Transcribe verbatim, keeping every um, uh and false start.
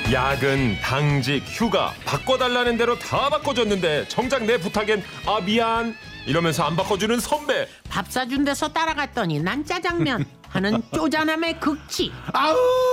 야근, 당직, 휴가 바꿔달라는 대로 다 바꿔줬는데 정작 내 부탁엔 아 미안 이러면서 안 바꿔주는 선배. 밥 사준 데서 따라갔더니 난 짜장면 하는 쪼잔함의 극치. 아우